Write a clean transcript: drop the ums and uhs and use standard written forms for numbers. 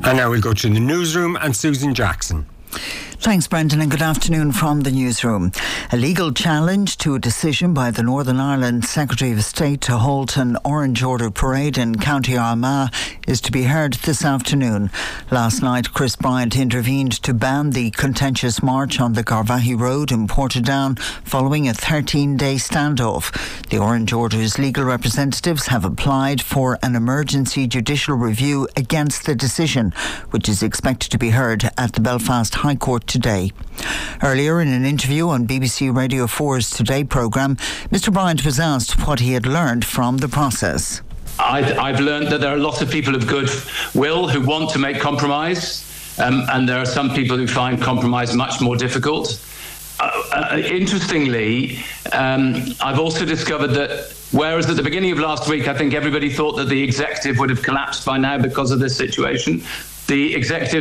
And now we'll go to the newsroom and Susan Jackson. Thanks, Brendan, and good afternoon from the newsroom. A legal challenge to a decision by the Northern Ireland Secretary of State to halt an Orange Order parade in County Armagh is to be heard this afternoon. Last night, Chris Bryant intervened to ban the contentious march on the Garvaghey Road in Portadown following a 13-day standoff. The Orange Order's legal representatives have applied for an emergency judicial review against the decision, which is expected to be heard at the Belfast High Court today. Earlier in an interview on BBC Radio 4's Today programme, Mr Bryant was asked what he had learned from the process. I've learned that there are lots of people of good will who want to make compromise, and there are some people who find compromise much more difficult. Interestingly, I've also discovered that whereas at the beginning of last week I think everybody thought that the executive would have collapsed by now because of this situation, the executive